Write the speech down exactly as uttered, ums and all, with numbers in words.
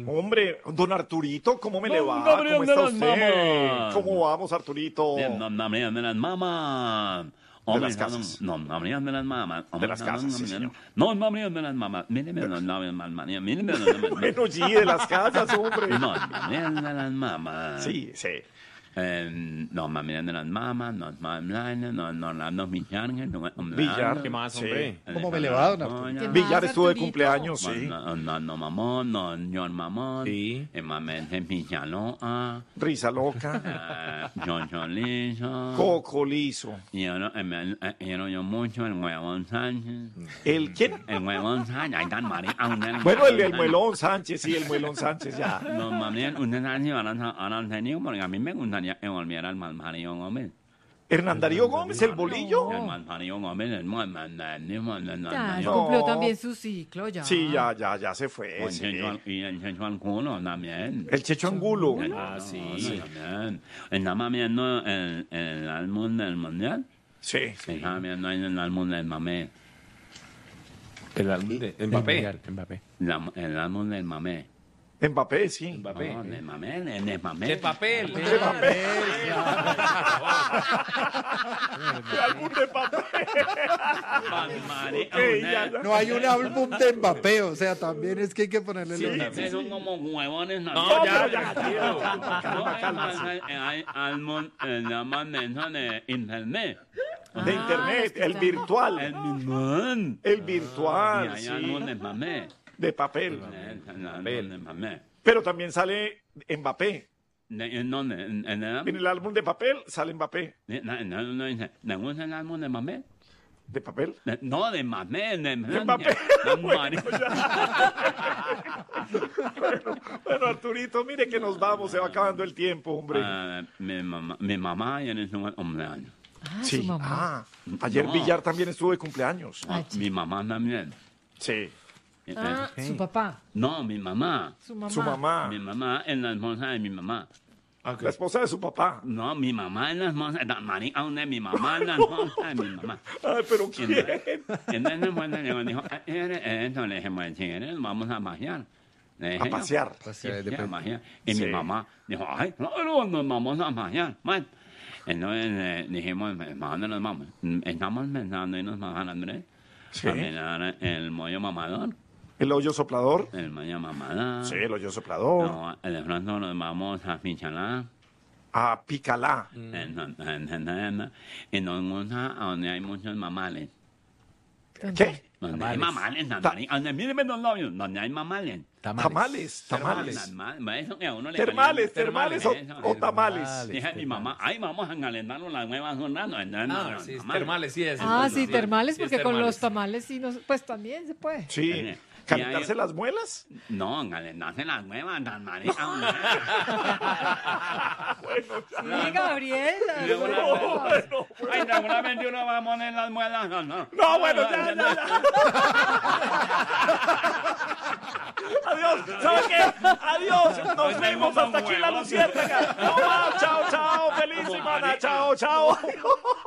Hombre, don Arturito, ¿cómo me le Don va? Gabriel ¿Cómo está de las usted? Mamas. ¿Cómo vamos, Arturito? Bien, no, no, no, de las mamas. De las casas. No, no, no, de las mamas. De las casas, sí, señor. No, no, no, de las mamas. Mire, no, no, no, de las mamas. Mire, no, no, Bueno, sí, de las casas, hombre. no, no, de las mamas. Sí, sí. Eh, no, mami, de las mamas, no, no, no, no, no, no, no, Villar, no, Villar. ¿Qué más, Sí. hombre? ¿Cómo me le va, don Arturo? ¿Qué Villar más, estuvo de Arturito? cumpleaños, sí. No, no, no, mamón, no, señor mamón. Sí. Eh, mamá, de Villano, ah, Risa loca. John John Liso. Coco liso. Y yo, no, eh, eh, yo, yo mucho el huevón Sánchez. ¿El quién? El huevón Sánchez, ahí tan marica. Bueno, el, el muelón Sánchez, sí, el muelón Sánchez, ya. No, mami, usted sabe si ahora han tenido, porque a mí me gustaría que volviera el malparido Gómez. Hernán Darío Gómez, el bolillo. El malparido Gómez, el mal, mal, mal, mal, mal, Ya, mal, no. cumplió también su ciclo, ya. Sí, ya, ya, ya se fue. mal. sí. Y el Checho Angulo también. El Checho Angulo. Ah, sí. También. Estaba viendo el, el álbum del mundial. Sí. Estaba viendo ahí el álbum del mamé. El álbum de Mbappé. Mbappé. La- el álbum del mamé. Mbappé, sí. Mbappé. No, del mamé, del del mamé. De papel. De papel. De álbum de papel. Marica, Ok, ya, ya. No hay un álbum de Mbappé, o sea, también es que hay que ponerle los Ustedes son como huevones. No, No, ya, ya, ya, tío. tío. Calma, hay, calma. hay, hay álbum, eh, llaman de eso de internet. De internet, el virtual. El mismo. El Y virtual, hay sí. álbum de mamé. De papel. El álbum de mamé. Pero también sale Mbappé. ¿De- ¿En dónde? ¿En en el En álbum? el álbum de papel sale Mbappé. ¿De- no, no, no, dice, ¿le gusta el álbum de mamé? ¿De papel? De- No, de mamé. De Mbappé. Bueno, Bueno, bueno, Arturito, mire que nos vamos, se va acabando el tiempo, hombre. Ah, mi mamá, mi mamá ayer es un cumpleaños. Ah, Sí. su mamá. Ah, ayer No. Villar también estuvo de cumpleaños. Ay, chico. Mi mamá también. Sí. Ah, su papá. No, mi mamá. Su mamá. Su mamá. Mi mamá es la esposa de mi mamá. La esposa de su papá. No, mi mamá es la esposa de la marica, donde mi mamá es la esposa de mi mamá. Ay, pero ¿quién? Entonces, bueno, llegó y dijo, "Eh, eh, esto le dije, bueno, si eres, vamos a pasear. Le dije A yo, pasear. Sí, Pasear de sí, a pronto. pasear. Y Sí. mi mamá dijo, ay, no, no, nos vamos a pasear. Bueno, entonces eh, dijimos, ¿para dónde nos vamos? Estamos pensando en irnos a San Andrés. Sí. A mirar el mollo mamador. El hoyo soplador. El mollo mamador. Sí, el hoyo soplador. No, de pronto nos vamos a Fichalá. A Picalá. En- en- en- en- Y nos gusta a donde hay muchos mamales. ¿Qué? Donde hay mamales, donde, donde mírenme los novios, donde hay mamales. Tamales. Tamales. Tamales. Eso que a uno le Termales, calienta. termales o, Eso, o eso. tamales. Dije a mi mamá, ay, vamos a calentarnos las nuevas jornadas. Ah, sí, termales, sí es. Ah, entonces, sí, termales, sí es porque con termales. los tamales sí, nos, pues también se puede. Sí. Eh, ¿Calentarse y hay- las muelas? No, calentarse las nuevas, tan marica. Sí, Gabriel. Luego la- no. Ay, seguramente uno va a poner las muelas. No, no. No, bueno, ya, ya, ya. Adiós. ¿Sabe qué? Adiós. Nos vemos hasta aquí en la Luciérnaga. No más. Chao, chao. Feliz semana. Chao, chao.